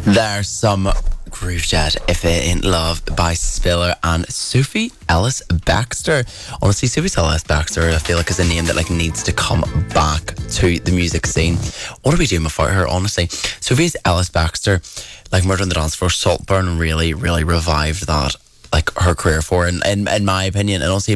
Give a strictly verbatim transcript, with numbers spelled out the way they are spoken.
There's some Groove Jet, If It Ain't Love by Spiller and Sophie Ellis Baxter. Honestly, Sophie Ellis Baxter, I feel like is a name that like needs to come back to the music scene. What are we doing without her, honestly? Sophie Ellis Baxter, like Murder on the Dance Floor, Saltburn really, really revived that, like her career for her, in, in, in my opinion, and also